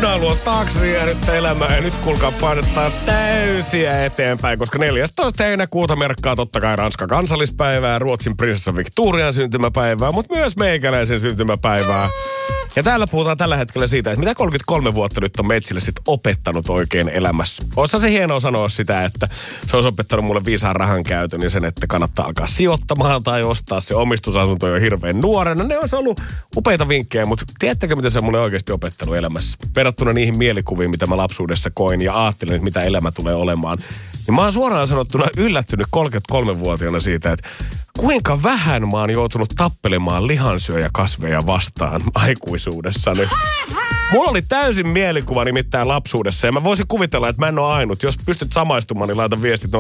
Minä luon taakse jäänyttä elämää ja nyt kuulkaa painottaa täysiä eteenpäin, koska 14. heinäkuuta merkkaa totta kai Ranskan kansallispäivää, Ruotsin prinsessa Victorian syntymäpäivää, mutta myös meikäläisen syntymäpäivää. Ja täällä puhutaan tällä hetkellä siitä, että mitä 33 vuotta nyt on meitsille sit opettanut oikein elämässä. Osa se hienoa sanoa sitä, että se olisi opettanut mulle viisaan rahan käytön ja sen, että kannattaa alkaa sijoittamaan tai ostaa se omistusasunto jo hirveän nuorena. Ne olisi ollut upeita vinkkejä, mutta tiedättekö, mitä se on mulle oikeasti opettanut elämässä? Verrattuna niihin mielikuviin, mitä mä lapsuudessa koin ja ajattelin, että mitä elämä tulee olemaan. Niin mä oon suoraan sanottuna yllättynyt 33-vuotiaana siitä, että kuinka vähän mä oon joutunut tappelemaan lihansyöjäkasveja vastaan aikuisuudessani. Mulla oli täysin mielikuva nimittäin lapsuudessa ja mä voisin kuvitella, että mä en ole ainut. Jos pystyt samaistumaan, niin laita viestit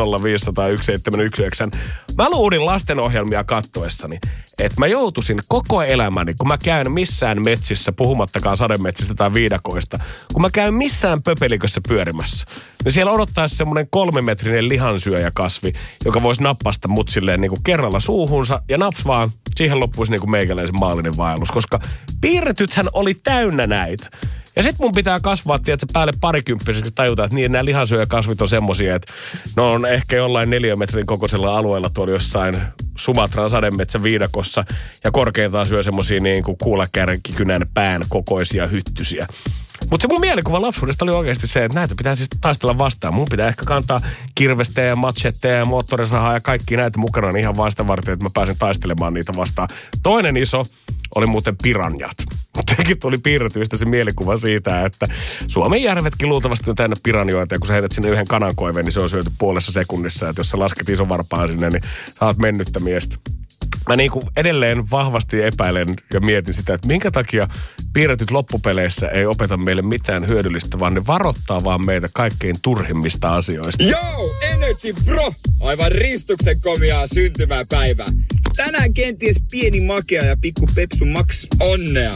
050501719. Mä luulin lastenohjelmia kattoessani, että mä joutuisin koko elämäni, kun mä käyn missään metsissä, puhumattakaan sademetsistä tai viidakoista, kun mä käyn missään pöpelikössä pyörimässä, niin siellä odottaisi semmoinen 3-metrinen lihansyöjäkasvi, joka voisi nappasta mut silleen niin kuin kerralla suuhunsa ja naps vaan. Siihen loppuisi niin kuin meikäläisen maallinen vaellus, koska piirretythän oli täynnä näitä. Ja sit mun pitää kasvaa, tiedätkö, päälle parikymppiseksi tajuta, että niin, nämä lihansyöjäkasvit on semmosia, että ne on ehkä jollain 4 metrin kokoisella alueella tuolla jossain Sumatran sademetsä viidakossa ja korkeintaan syö semmosia niin kuin kuulakärkikynän pään kokoisia hyttysiä. Mutta se mun mielikuva lapsuudesta oli oikeasti se, että näitä pitää siis taistella vastaan. Mun pitää ehkä kantaa kirvestä ja machetteja ja moottorisahaa ja kaikki näitä mukana niin ihan vaan sitä varten, että mä pääsen taistelemaan niitä vastaan. Toinen iso oli muuten piranjat. Tekin tuli piirretyistä se mielikuva siitä, että Suomen järvetkin luultavasti on täynnä piranjoita ja kun sä heität sinne yhden kanankoiveen, niin se on syöty puolessa sekunnissa. Että jos sä lasket isovarpaan sinne, niin sä oot mennyttä miestä. Mä niin kuin edelleen vahvasti epäilen ja mietin sitä, että minkä takia piirretyt loppupeleissä ei opeta meille mitään hyödyllistä, vaan ne varoittaa vaan meitä kaikkein turhimmista asioista. Yo, Energy Bro! Aivan ristuksen komiaa syntymäpäivää. Tänään kenties pieni makea ja pikku Pepsu Max. Onnea!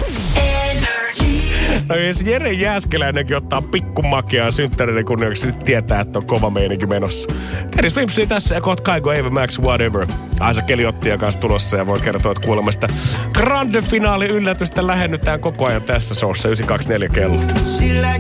No jos Jere Jääskeläinenkin ottaa pikkumakeaa synttäreiden kunniaksi, nyt tietää, että on kova meininki menossa. Terry Swimpsi tässä ja kohta Kaigo Ava Max Whatever. Aisa Keliottia kanssa tulossa ja voi kertoa, että kuulemasta grande finaali yllätystä lähennytään koko ajan tässä showssa 924 kello.